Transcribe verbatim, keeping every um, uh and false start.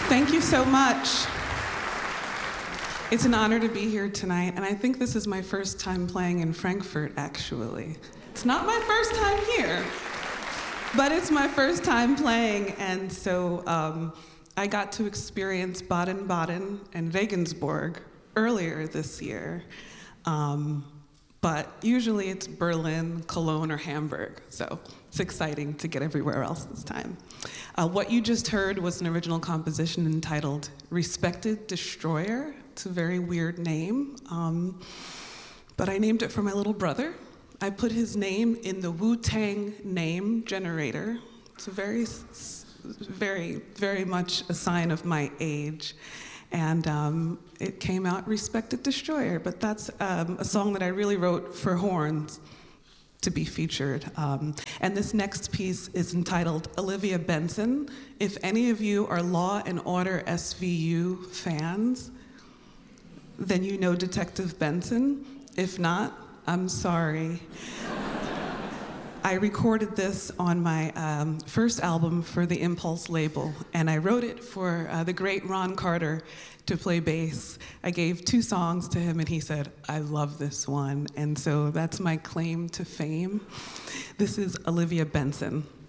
Thank you so much. It's an honor to be here tonight, and I think this is my first time playing in Frankfurt, actually. It's not my first time here, but it's my first time playing, and so um, I got to experience Baden-Baden and Regensburg earlier this year, um, but usually it's Berlin, Cologne, or Hamburg, so it's exciting to get everywhere else this time. Uh, what you just heard was an original composition entitled Respected Destroyer. It's a very weird name, um, but I named it for my little brother. I put his name in the Wu-Tang name generator. It's a very, very, very much a sign of my age. And um, it came out Respected Destroyer, but that's um, a song that I really wrote for horns to be featured. Um, and this next piece is entitled Olivia Benson. If any of you are Law and Order S V U fans, then you know Detective Benson. If not, I'm sorry. I recorded this on my um, first album for the Impulse label, and I wrote it for uh, the great Ron Carter to play bass. I gave two songs to him, and he said, I love this one. And so that's my claim to fame. This is Olivia Benson.